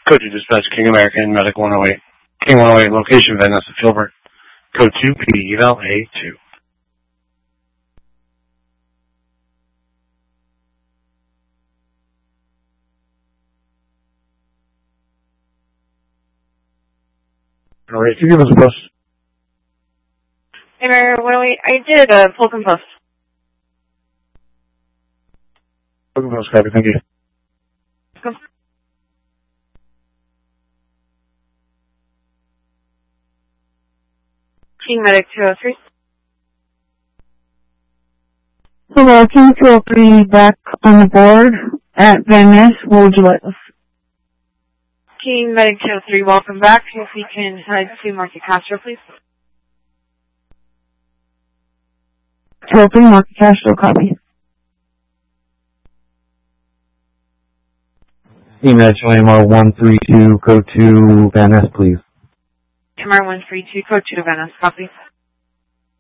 Code 2 dispatch, King American, Medic 108. King 108, location Van Ness at Filbert. Code 2, PD, eval A2. Alright, can you give us a post? Hey, Mayor, I did a Fulton Post. Fulton Post, copy, thank you. Go. King Medic 203. Hello, King 203 back on the board at Van Ness. What would you like us? King Medic 203, welcome back. If we can head to Market Castro, please. 203, Market Castro, copy. Email MR 132, code 2, Van Ness, please. MR 132, code 2 to Van Ness, copy.